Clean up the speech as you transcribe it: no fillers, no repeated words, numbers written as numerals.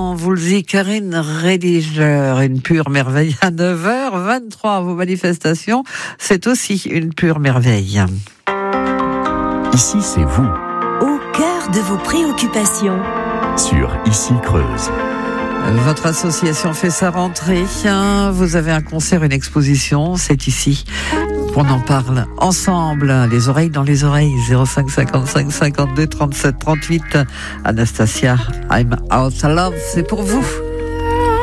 dans Woolsey, Karine Rediger, une pure merveille à 9h23. Vos manifestations, c'est aussi une pure merveille. Ici, c'est vous. Au cœur de vos préoccupations. Sur Ici Creuse. Votre association fait sa rentrée. Vous avez un concert, une exposition, c'est ici. On en parle ensemble, les oreilles dans les oreilles, 05 55 52 37 38. Anastasia, I'm out of love, c'est pour vous.